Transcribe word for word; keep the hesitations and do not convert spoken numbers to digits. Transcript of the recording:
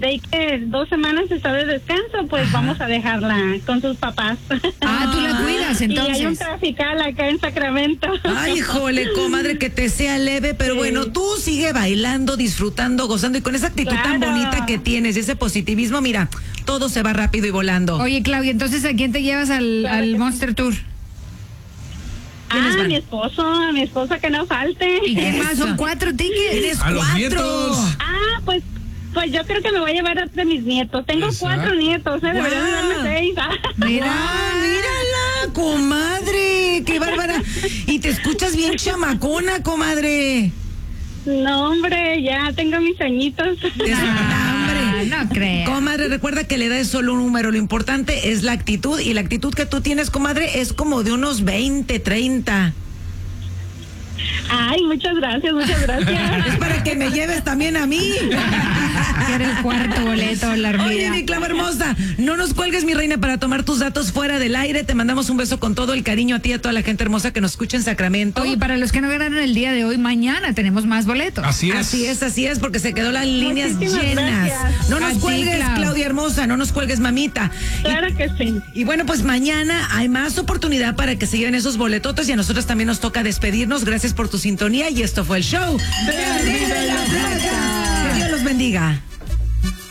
Day, que dos semanas está de descanso, pues Ajá. vamos a dejarla con sus papás. Ah, tú la cuidas, entonces. Y hay un trafical acá en Sacramento. Ay, híjole, comadre, que te sea leve, pero sí. bueno, tú sigue bailando, disfrutando, gozando y con esa actitud claro. tan bonita que tienes, ese positivismo, mira, todo se va rápido y volando. Oye, Claudia, entonces, ¿a quién te llevas al, claro al Monster sí. Tour? Ah, a mi esposo, a mi esposo que no falte. ¿Y qué más? Son cuatro tickets. ¿Tienes a cuatro? Los nietos. Ah, pues, pues yo creo que me voy a llevar a de mis nietos. Tengo Exacto. cuatro nietos, ¿eh? Deberían wow. darme seis. Mira, wow, mírala, comadre, qué bárbara. Y te escuchas bien chamacona, comadre. No, hombre, ya tengo mis añitos. Ah, hombre. No creo. Comadre, recuerda que la edad es solo un número. Lo importante es la actitud. Y la actitud que tú tienes, comadre, es como de unos veinte, treinta. Ay, muchas gracias, muchas gracias. Es para que me lleves también a mí. Quiero el cuarto boleto, la hermana. Oye, mi Clau hermosa, no nos cuelgues, mi reina, para tomar tus datos fuera del aire. Te mandamos un beso con todo el cariño a ti y a toda la gente hermosa que nos escucha en Sacramento. Oye, para los que no ganaron el día de hoy, mañana tenemos más boletos. Así es. Así es, así es, porque se quedó las líneas Muchísimas llenas. gracias. No nos A cuelgues, ti, Clau. Claudia hermosa, no nos cuelgues, mamita. Claro y, que sí. Y bueno, pues mañana hay más oportunidad para que se lleven esos boletotes y a nosotros también nos toca despedirnos. Gracias por tu sintonía y esto fue el show. ¡Viva la Plata! Que Dios los bendiga.